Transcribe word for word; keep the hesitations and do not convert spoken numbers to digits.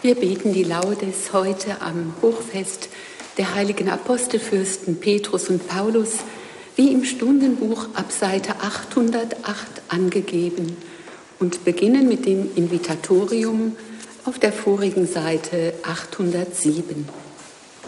Wir beten die Laudes heute am Hochfest der heiligen Apostelfürsten Petrus und Paulus, wie im Stundenbuch ab Seite achthundertacht angegeben, und beginnen mit dem Invitatorium auf der vorigen Seite achthundertsieben.